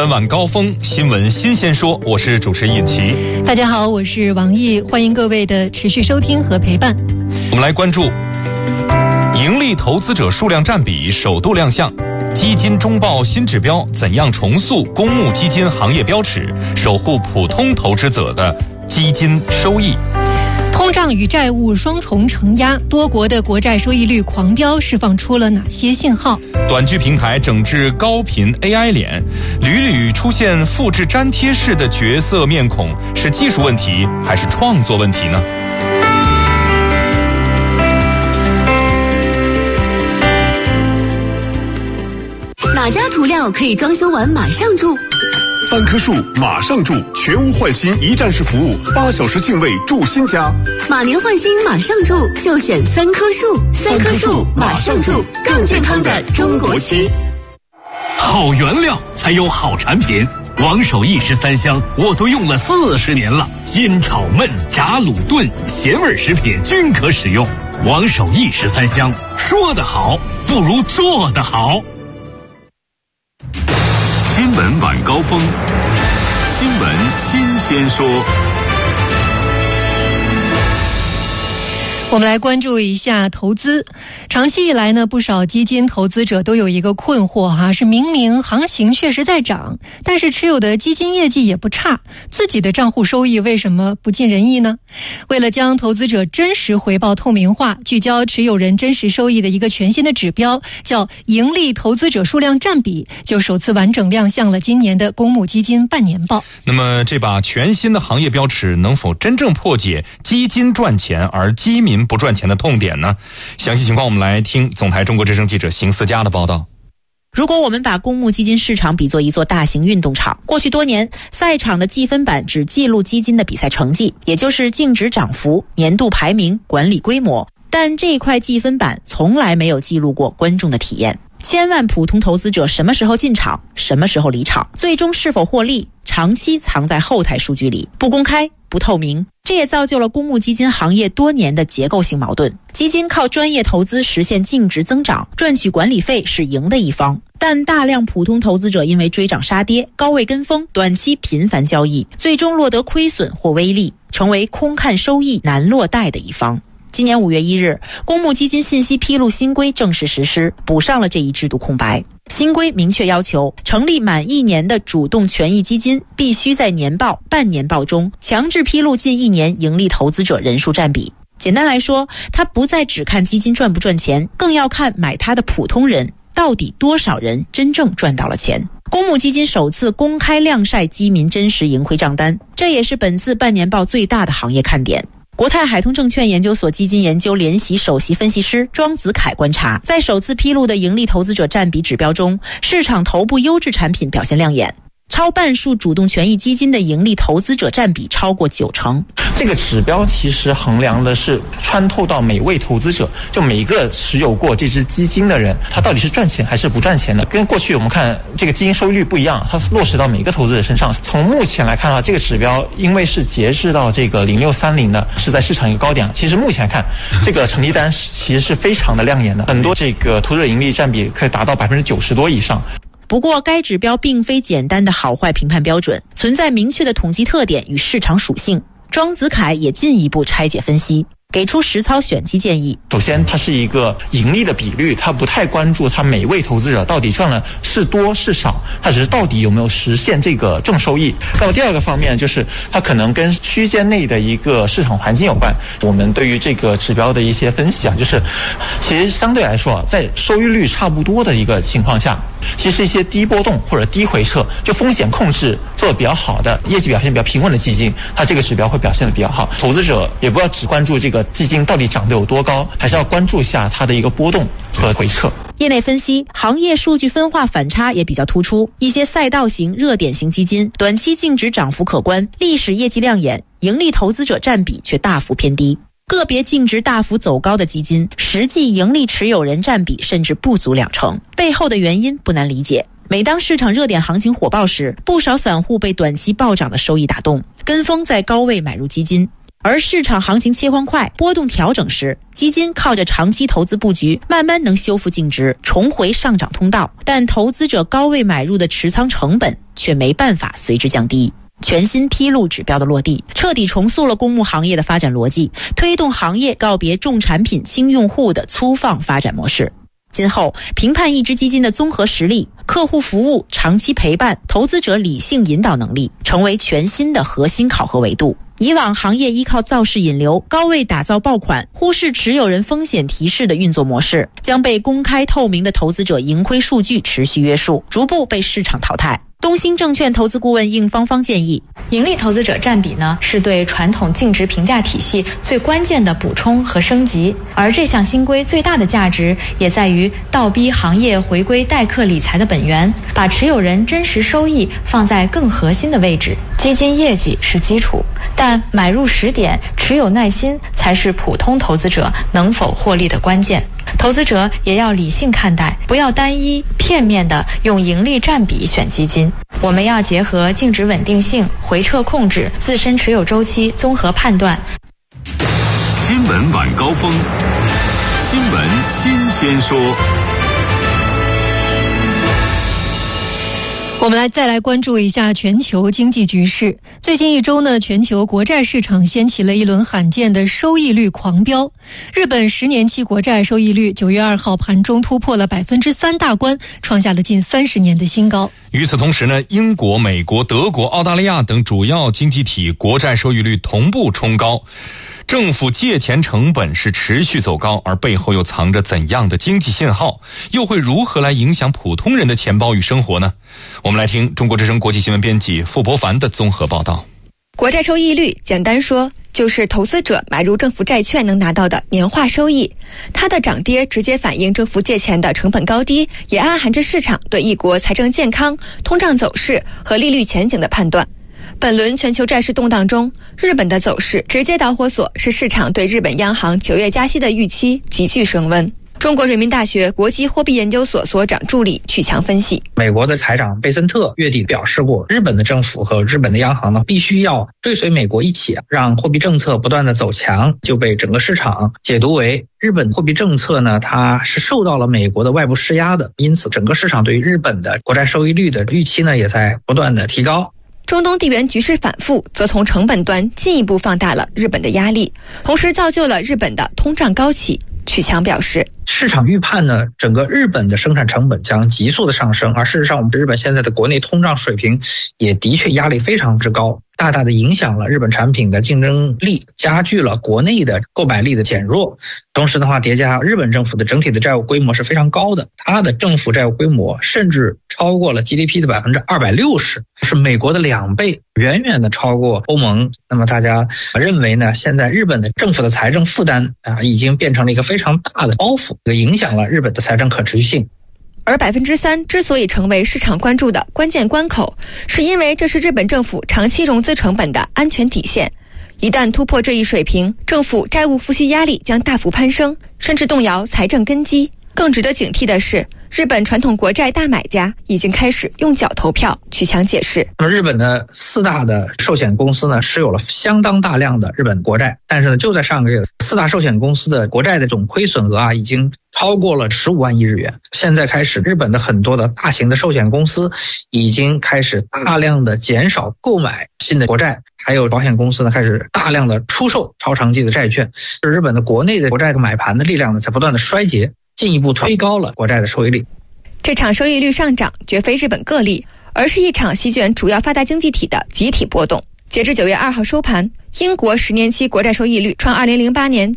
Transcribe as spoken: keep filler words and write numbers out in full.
闻晚高峰，新闻新鲜说，我是主持人尹奇。 大家好，我是王毅，欢迎各位的持续收听和陪伴。 我们来关注盈利投资者数量占比首度亮相，基金中报新指标怎样重塑公募基金行业标尺，守护普通投资者的基金收益。 通胀与债务双重承压，多国的国债收益率狂飙，释放出了哪些信号？ 短剧平台整治高频 A I 脸，屡屡出现复制粘贴式的角色面孔，是技术问题还是创作问题呢？ 哪家涂料可以装修完马上住？ 三棵树马上住，全屋换新一站式服务，八小时净位住新家。 马年换新马上住，就选三棵树。三棵树马上住，更健康的中国区。 好原料才有好产品，王守义十三香我都用了四十年了，煎炒焖炸卤炖咸味食品均可使用。王守义十三香，说得好不如做得好。 新闻晚高峰，新闻新鲜说。 我们来关注一下投资。长期以来呢，不少基金投资者都有一个困惑哈，是明明行情确实在涨，但是持有的基金业绩也不差，自己的账户收益为什么不尽人意呢？为了将投资者真实回报透明化，聚焦持有人真实收益的一个全新的指标，叫盈利投资者数量占比，就首次完整亮相了今年的公募基金半年报。 那么这把全新的行业标尺能否真正破解基金赚钱而基民不赚钱的痛点呢？详细情况我们来听总台中国之声记者邢思佳的报道。 如果我们把公募基金市场比作一座大型运动场，过去多年赛场的计分板只记录基金的比赛成绩，也就是净值涨幅、年度排名、管理规模，但这块计分板从来没有记录过观众的体验。千万普通投资者什么时候进场，什么时候离场，最终是否获利，长期藏在后台数据里，不公开不透明，这也造就了公募基金行业多年的结构性矛盾。基金靠专业投资实现净值增长，赚取管理费是赢的一方，但大量普通投资者因为追涨杀跌、高位跟风、短期频繁交易，最终落得亏损或微利，成为空看收益难落袋的一方。今年五月一日，公募基金信息披露新规正式实施，补上了这一制度空白。新规明确要求，成立满一年的主动权益基金必须在年报、半年报中强制披露近一年盈利投资者人数占比。简单来说，它不再只看基金赚不赚钱，更要看买它的普通人到底多少人真正赚到了钱。公募基金首次公开亮晒基民真实盈亏账单，这也是本次半年报最大的行业看点。国泰海通证券研究所基金研究联席首席分析师庄子凯观察，在首次披露的盈利投资者占比指标中，市场头部优质产品表现亮眼，超半数主动权益基金的盈利投资者占比超过九成。 这个指标其实衡量的是穿透到每位投资者，就每一个持有过这支基金的人，他到底是赚钱还是不赚钱的。跟过去我们看这个基金收益率不一样，它是落实到每一个投资者身上。从目前来看的话，这个指标因为是截至到这个零六三零的，是在市场一个高点。其实目前来看，这个成绩单其实是非常的亮眼的，很多这个投资者盈利占比可以达到百分之九十多以上。 不过该指标并非简单的好坏评判标准，存在明确的统计特点与市场属性。庄子凯也进一步拆解分析，给出实操选基建议。 首先它是一个盈利的比率，它不太关注它每位投资者到底赚了是多是少，它只是到底有没有实现这个正收益。那么第二个方面就是它可能跟区间内的一个市场环境有关。我们对于这个指标的一些分析啊，就是其实相对来说，在收益率差不多的一个情况下，其实一些低波动或者低回撤，就风险控制做得比较好的、业绩表现比较平稳的基金，它这个指标会表现得比较好。投资者也不要只关注这个基金到底涨得有多高，还是要关注一下它的一个波动和回撤。 业内分析，行业数据分化反差也比较突出，一些赛道型、热点型基金短期净值涨幅可观，历史业绩亮眼，盈利投资者占比却大幅偏低。个别净值大幅走高的基金，实际盈利持有人占比甚至不足两成，背后的原因不难理解。每当市场热点行情火爆时，不少散户被短期暴涨的收益打动，跟风在高位买入基金。 而市场行情切换快、波动调整时，基金靠着长期投资布局，慢慢能修复净值，重回上涨通道。但投资者高位买入的持仓成本却没办法随之降低。全新披露指标的落地，彻底重塑了公募行业的发展逻辑，推动行业告别重产品轻用户的粗放发展模式。今后评判一只基金的综合实力、客户服务、长期陪伴、投资者理性引导能力，成为全新的核心考核维度。以往行业依靠造势引流、高位打造爆款，忽视持有人风险提示的运作模式，将被公开透明的投资者盈亏数据持续约束，逐步被市场淘汰。东兴证券投资顾问应芳芳建议， 盈利投资者占比呢，是对传统净值评价体系最关键的补充和升级，而这项新规最大的价值也在于倒逼行业回归代客理财的本源，把持有人真实收益放在更核心的位置。基金业绩是基础，但买入时点、持有耐心才是普通投资者能否获利的关键。投资者也要理性看待，不要单一片面的用盈利占比选基金。我们要结合净值稳定性、回撤控制、自身持有周期综合判断。 新闻晚高峰，新闻新鲜说。 我们来再来关注一下全球经济局势。最近一周呢，全球国债市场掀起了一轮罕见的收益率狂飙。日本十年期国债收益率九月二号盘中突破了百分之三大关，创下了近三十年的新高。 与此同时呢，英国、美国、德国、澳大利亚等主要经济体国债收益率同步冲高。政府借钱成本是持续走高，而背后又藏着怎样的经济信号？又会如何来影响普通人的钱包与生活呢？我们来听中国之声国际新闻编辑傅博凡的综合报道。 国债收益率简单说就是投资者买入政府债券能拿到的年化收益，它的涨跌直接反映政府借钱的成本高低，也暗含着市场对一国财政健康、通胀走势和利率前景的判断。本轮全球债市动荡中，日本的走势直接导火索是市场对日本央行九月加息的预期急剧升温。中国人民大学国际货币研究所所长助理曲强分析， 美国的财长贝森特月底表示过，日本的政府和日本的央行呢，必须要追随美国一起让货币政策不断的走强，就被整个市场解读为日本货币政策呢，它是受到了美国的外部施压的，因此整个市场对于日本的国债收益率的预期呢，也在不断的提高。 中东地缘局势反复，则从成本端进一步放大了日本的压力，同时造就了日本的通胀高企。曲强表示， 市场预判呢，整个日本的生产成本将急速的上升，而事实上我们日本现在的国内通胀水平也的确压力非常之高，大大的影响了日本产品的竞争力，加剧了国内的购买力的减弱。同时的话，叠加日本政府的整体的债务规模是非常高的，它的政府债务规模甚至超过了 G D P 的百分之二百六十，是美国的两倍，远远的超过欧盟。那么大家认为呢，现在日本的政府的财政负担啊，已经变成了一个非常大的包袱，影响了日本的财政可持续性。 而百分之三之所以成为市场关注的关键关口，是因为这是日本政府长期融资成本的安全底线。一旦突破这一水平，政府债务付息压力将大幅攀升，甚至动摇财政根基。更值得警惕的是，日本传统国债大买家已经开始用脚投票。曲强解释， 那么日本的四大的寿险公司呢，持有了相当大量的日本国债，但是呢，就在上个月，四大寿险公司的国债的总亏损额啊，已经超过了十五万亿日元。现在开始，日本的很多的大型的寿险公司已经开始大量的减少购买新的国债，还有保险公司呢，开始大量的出售超长期的债券。日本的国内的国债的买盘的力量呢，在不断的衰竭，进一步推高了国债的收益率。 这场收益率上涨绝非日本个例，而是一场席卷主要发达经济体的集体波动。截至九月二号收盘，英国十年期国债收益率创二零零八年